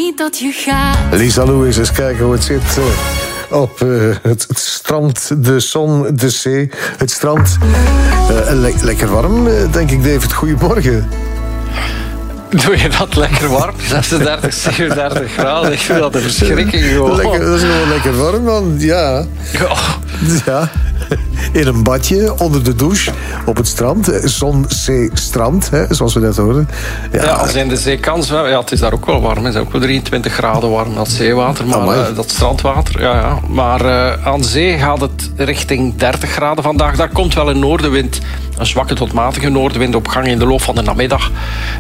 niet dat je gaat. Lisa Lewis, eens kijken hoe het zit op het strand, de zon, de zee. Het strand, lekker warm, denk ik, David. Goedemorgen. Doe je dat lekker warm? 36, 37 graden. Ik vind dat een verschrikking gewoon. Dat is gewoon lekker warm, man. Ja. Ja. In een badje, onder de douche, op het strand. Zon, zee, strand, hè, zoals we net hoorden. Ja, als in de zee kan zwemmen. Ja, het is daar ook wel warm. Het is ook wel 23 graden warm, dat zeewater. Maar dat strandwater, ja. Maar aan zee gaat het richting 30 graden vandaag. Daar komt wel een noordenwind. Een zwakke tot matige noordenwind op gang in de loop van de namiddag.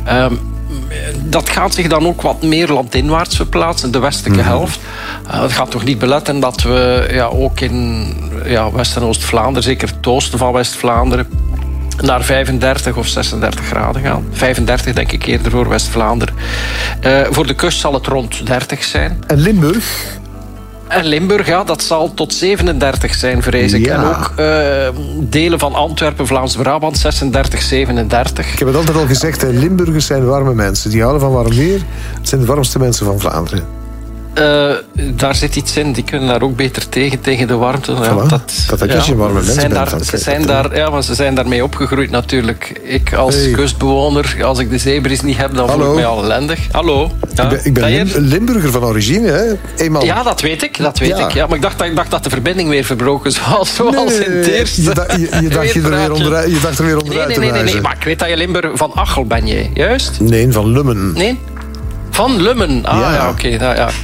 Dat gaat zich dan ook wat meer landinwaarts verplaatsen, de westelijke helft. Het gaat toch niet beletten dat we ook in West- en Oost-Vlaanderen, zeker het oosten van West-Vlaanderen, naar 35 of 36 graden gaan. 35 denk ik eerder voor West-Vlaanderen. Voor de kust zal het rond 30 zijn. En Limburg? En Limburg, ja, dat zal tot 37 zijn, vrees ik. Ja. En ook delen van Antwerpen, Vlaams-Brabant, 36, 37. Ik heb het altijd al gezegd, hè, Limburgers zijn warme mensen. Die houden van warm weer. Het zijn de warmste mensen van Vlaanderen. Daar zit iets in. Die kunnen daar ook beter tegen de warmte. Voilà. Ja, dat als je een warme mens bent. Ze zijn daarmee opgegroeid natuurlijk. Ik als kustbewoner, als ik de zeebries niet heb, dan voel ik mij al ellendig. Hallo. Ja, ik ben Limburger van origine, hè? Eenmaal. Ja, dat weet ik. Ja, maar ik dacht dat de verbinding weer verbroken was. Zoals in het eerste. Je dacht er weer onderuit te wijzen. Nee, maar ik weet dat je Limburg van Achel ben je, juist? Nee, van Lummen. Nee? Van Lummen? Oké.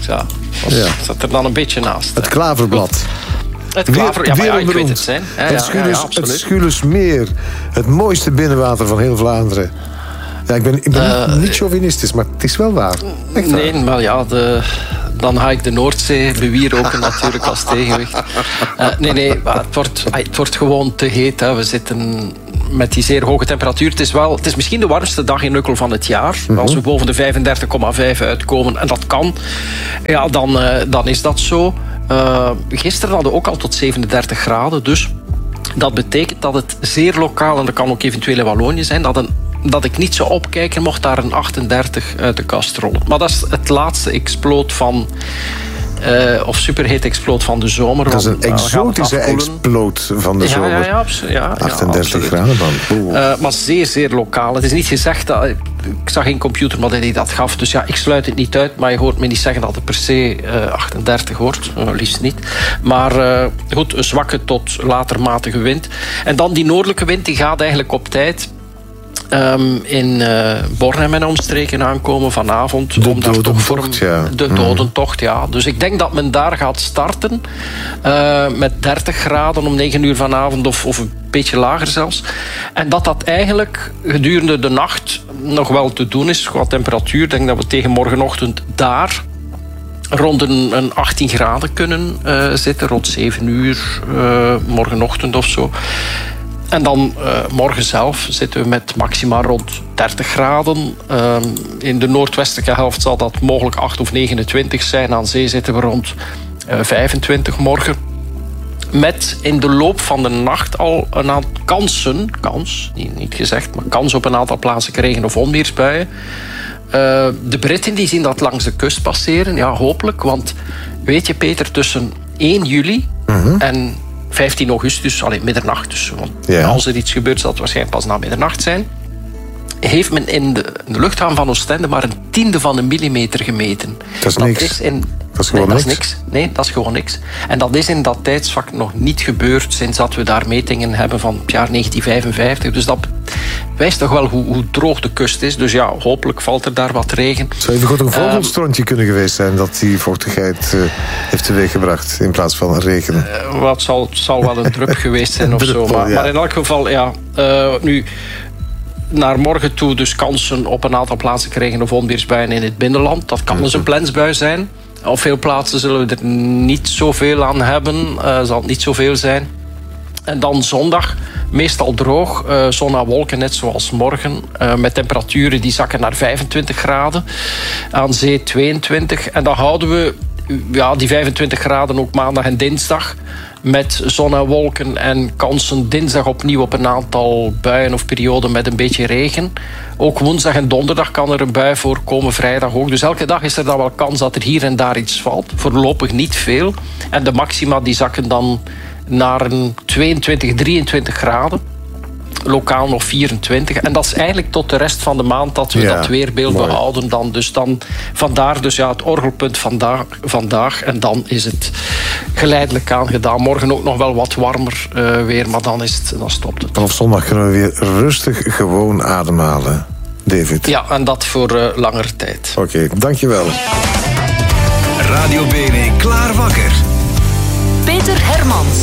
Zat er dan een beetje naast. Het Klaverblad. Het Klaver, ik weet het zijn. Het Schulersmeer. Het mooiste binnenwater van heel Vlaanderen. Ja, ik ben niet chauvinistisch, maar het is wel waar. Echt waar. Nee, maar ja, dan ga ik de Noordzee bewieroken natuurlijk als tegenwicht. Maar het wordt gewoon te heet. Hè. We zitten met die zeer hoge temperatuur. Het is misschien de warmste dag in Ukkel van het jaar. Als we boven de 35,5 uitkomen, en dat kan, ja, dan is dat zo. Gisteren hadden we ook al tot 37 graden. Dus dat betekent dat het zeer lokaal, en dat kan ook eventueel in Wallonië zijn, dat ik niet zou opkijken mocht daar een 38 uit de kast rollen. Maar dat is het laatste exploot van of superheet exploot van de zomer. Dat is een exotische exploot van de zomer. Ja, 38 graden dan. Maar zeer, zeer lokaal. Het is niet gezegd dat... Ik zag geen computer, maar die dat gaf. Dus ja, ik sluit het niet uit. Maar je hoort me niet zeggen dat het per se 38 wordt. Liefst niet. Maar goed, een zwakke tot later matige wind. En dan die noordelijke wind, die gaat eigenlijk op tijd in Bornem en omstreken aankomen vanavond. De dodentocht, ja. De dodentocht, ja. Dus ik denk dat men daar gaat starten met 30 graden om 9 uur vanavond of een beetje lager zelfs. En dat eigenlijk gedurende de nacht nog wel te doen is qua temperatuur. Ik denk dat we tegen morgenochtend daar rond een 18 graden kunnen zitten. Rond 7 uur morgenochtend of zo. En dan morgen zelf zitten we met maxima rond 30 graden. In de noordwestelijke helft zal dat mogelijk 8 of 29 zijn. Aan zee zitten we rond 25 morgen. Met in de loop van de nacht al een aantal kans, niet gezegd, maar kans op een aantal plaatselijke regen- of onweersbuien. De Britten die zien dat langs de kust passeren, ja, hopelijk. Want weet je, Peter, tussen 1 juli en 15 augustus, middernacht dus. Want als er iets gebeurt, zal het waarschijnlijk pas na middernacht zijn. Heeft men in de luchthaven van Oostende maar 1/10 van een millimeter gemeten. Dat is niks. Dat is gewoon niks. Nee, dat is gewoon niks. En dat is in dat tijdsvak nog niet gebeurd sinds dat we daar metingen hebben van het jaar 1955. Dus dat wijst toch wel hoe droog de kust is. Dus ja, hopelijk valt er daar wat regen. Het zou even goed een vogelstrontje kunnen geweest zijn dat die vochtigheid heeft teweeggebracht in plaats van regen. Het zal wel een drup geweest zijn of zo. Maar in elk geval, ja. Nu, naar morgen toe dus kansen op een aantal plaatselijke regen- of onweersbuien in het binnenland. Dat kan dus een plensbui zijn. Op veel plaatsen zullen we er niet zoveel aan hebben. Zal het niet zoveel zijn. En dan zondag, meestal droog. Zon na wolken, net zoals morgen. Met temperaturen die zakken naar 25 graden. Aan zee 22. En dan houden we ja, die 25 graden ook maandag en dinsdag. Met zon en wolken en kansen dinsdag opnieuw op een aantal buien of perioden met een beetje regen. Ook woensdag en donderdag kan er een bui voorkomen, vrijdag ook. Dus elke dag is er dan wel kans dat er hier en daar iets valt. Voorlopig niet veel. En de maxima die zakken dan naar een 22, 23 graden. Lokaal nog 24. En dat is eigenlijk tot de rest van de maand dat we dat weerbeeld behouden. Dan vandaar dus het orgelpunt vandaag. En dan is het geleidelijk aan gedaan. Morgen ook nog wel wat warmer weer, maar dan stopt het. Vanaf zondag kunnen we weer rustig gewoon ademhalen, David. Ja, en dat voor langere tijd. Oké, dankjewel. Radio Bene klaar wakker. Peter Hermans.